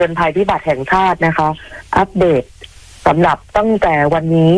ตือนภัยพิบัติแห่งชาตินะคะอัปเดตสำหรับตั้งแต่วันนี้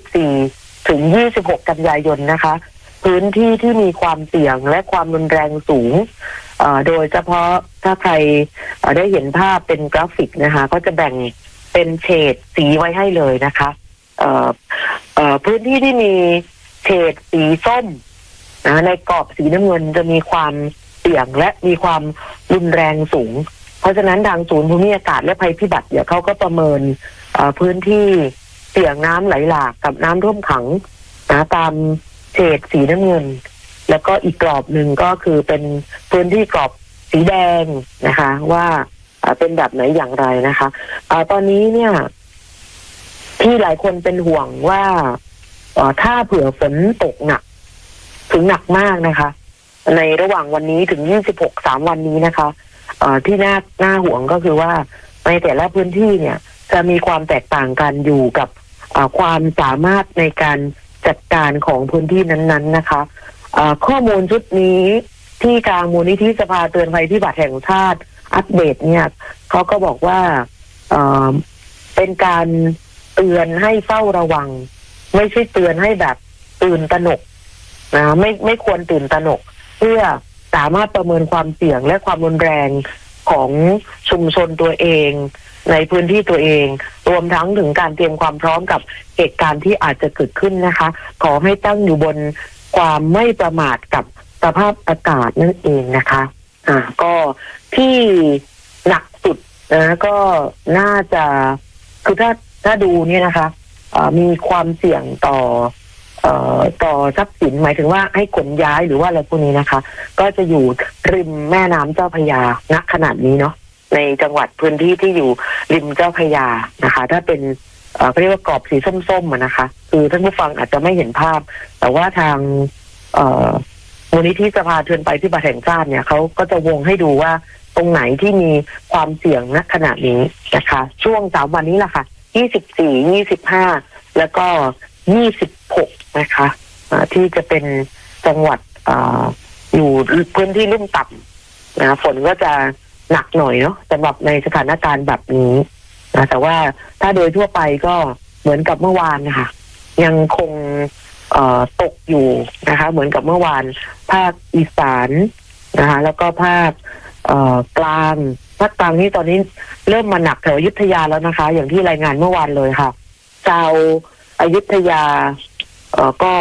24ถึง26กันยายนนะคะพื้นที่ที่มีความเสี่ยงและความรุนแรงสูงโดยเฉพาะถ้าใครได้เห็นภาพเป็นกราฟิกนะคะก็จะแบ่งเป็นเฉดสีไว้ให้เลยนะคะพื้นที่ที่มีเฉดสีส้มในกรอบสีน้ำเงินจะมีความเสี่ยงและมีความรุนแรงสูงเพราะฉะนั้นทางศูนย์ภูมิอากาศและภัยพิบัติเดี๋ยวเขาก็ประเมินพื้นที่เสี่ยงน้ำไหลหลากกับน้ำท่วมขังตามเฉดสีน้ำเงินแล้วก็อีกกรอบหนึ่งก็คือเป็นพื้นที่กรอบสีแดงนะคะว่าเป็นแบบไหนอย่างไรนะคะตอนนี้เนี่ยที่หลายคนเป็นห่วงว่าถ้าเผื่อฝนตกหนักถึงหนักมากนะคะในระหว่างวันนี้ถึง26 3วันนี้นะคะที่น่าห่วงก็คือว่าในแต่ละพื้นที่เนี่ยจะมีความแตกต่างกันอยู่กับความสามารถในการจัดการของพื้นที่นั้นๆนะคะข้อมูลชุดนี้ที่ทางมูลนิธิสภาเตือนภัยพิบัติแห่งชาติอัปเดตเนี่ยเขาก็บอกว่าเป็นการเตือนให้เฝ้าระวังไม่ใช่เตือนให้แบบตื่นตระหนกนะไม่ควรตื่นตระหนกเพื่อสามารถประเมินความเสี่ยงและความรุนแรงของชุมชนตัวเองในพื้นที่ตัวเองรวมทั้งถึงการเตรียมความพร้อมกับเหตุการณ์ที่อาจจะเกิดขึ้นนะคะขอให้ตั้งอยู่บนความไม่ประมาทกับสภาพอากาศนั่นเองนะคะก็ที่หนักสุดนะก็น่าจะคือถ้าดูเนี่ยนะคะมีความเสี่ยงต่อทรัพย์สินหมายถึงว่าให้ขนย้ายหรือว่าอะไรพวกนี้นะคะก็จะอยู่ริมแม่น้ำเจ้าพระยาณขนาดนี้เนาะในจังหวัดพื้นที่ที่อยู่ริมเจ้าพระยานะคะถ้าเป็นเรียกว่ากรอบสีส้มๆนะคะคือท่านผู้ฟังอาจจะไม่เห็นภาพแต่ว่าทางมูลนิธิสภาเตือนภัยพิบัติแห่งชาติเนี่ยเขาก็จะวงให้ดูว่าตรงไหนที่มีความเสี่ยงณขณะนี้นะคะช่วง3วันนี้แหละค่ะ24 25แล้วก็26นะคะที่จะเป็นจังหวัดอยู่พื้นที่ลุ่มต่ำนะฝนก็จะหนักหน่อยเนาะสำหรับในสถานการณ์แบบนี้นะแต่ว่าถ้าโดยทั่วไปก็เหมือนกับเมื่อวานนะคะยังคงตกอยู่นะคะเหมือนกับเมื่อวานภาคอีสานนะคะแล้วก็ภาคกลางนี่ตอนนี้เริ่มมาหนักแถวอยุธยาแล้วนะคะอย่างที่รายงานเมื่อวานเลยค่ะชาวอยุธยาก็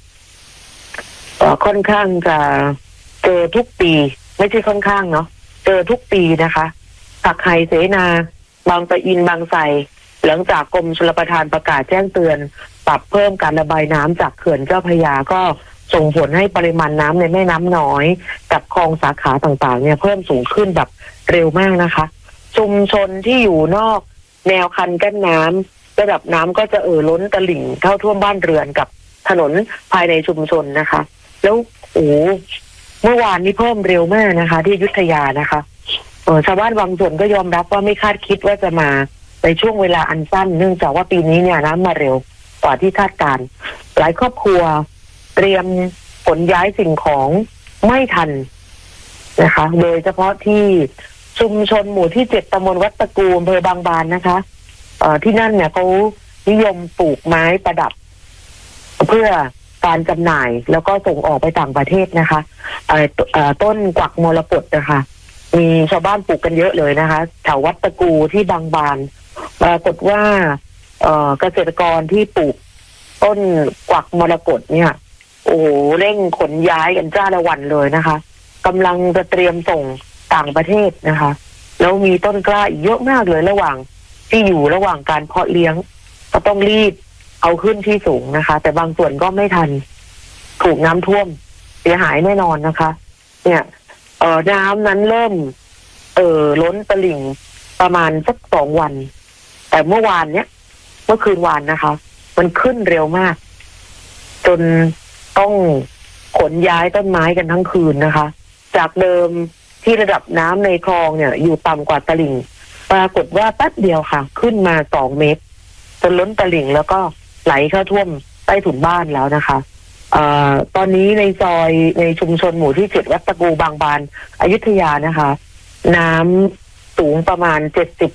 ค่อนข้างจะเจอทุกปีไม่ใช่ค่อนข้างเนาะเจอทุกปีนะคะผักไห่เสนาบางปะอินบางไทรหลังจากกรมชลประทานประกาศแจ้งเตือนปรับเพิ่มการระบายน้ำจากเขื่อนเจ้าพระยาก็ส่งผลให้ปริมาณน้ำในแม่น้ำน้อยกับคลองสาขาต่างๆเนี่ยเพิ่มสูงขึ้นแบบเร็วมากนะคะชุมชนที่อยู่นอกแนวคันกั้นน้ำระดับน้ำก็จะล้นตลิ่งเข้าท่วมบ้านเรือนกับถนนภายในชุมชนนะคะแล้วเมื่อวานนี้เพิ่มเร็วมากนะคะที่อยุธยานะคะชาวบ้านบางส่วนก็ยอมรับว่าไม่คาดคิดว่าจะมาในช่วงเวลาอันสั้นเนื่องจากว่าปีนี้เนี่ยน้ำมาเร็วกว่าที่คาดการหลายครอบครัวเตรียมขนย้ายสิ่งของไม่ทันนะคะโดยเฉพาะที่ชุมชนหมู่ที่7ตำบลวัดตะกูอำเภอบางบานนะคะที่นั่นเนี่ยเขานิยมปลูกไม้ประดับเพื่อการจำหน่ายแล้วก็ส่งออกไปต่างประเทศนะคะต้นกวักมรกตนะคะมีชาวบ้านปลูกกันเยอะเลยนะคะแถววัดตะกูที่บางบานปรากฏว่าเกษตรกรที่ปลูกต้นกวักมรกตเนี่ยเร่งขนย้ายกันจ้าละวันเลยนะคะกำลังจะเตรียมส่งต่างประเทศนะคะแล้วมีต้นกล้าอีกเยอะมากเลยระหว่างการเพาะเลี้ยงก็ต้องรีบเอาขึ้นที่สูงนะคะแต่บางส่วนก็ไม่ทันถูกน้ำท่วมเสียหายแน่นอนนะคะเนี่ยน้ำนั้นเริ่มล้นตลิ่งประมาณสัก2 วันแต่เมื่อคืนวานนะคะมันขึ้นเร็วมากจนต้องขนย้ายต้นไม้กันทั้งคืนนะคะจากเดิมที่ระดับน้ำในคลองเนี่ยอยู่ต่ำกว่าตลิ่งปรากฏว่าแป๊บเดียวค่ะขึ้นมา2 เมตรจนล้นตลิ่งแล้วก็ไหลเข้าท่วมใต้ถุนบ้านแล้วนะคะตอนนี้ในซอยในชุมชนหมู่ที่7วัดตะกูบางบานอยุธยานะคะน้ำสูงประมาณ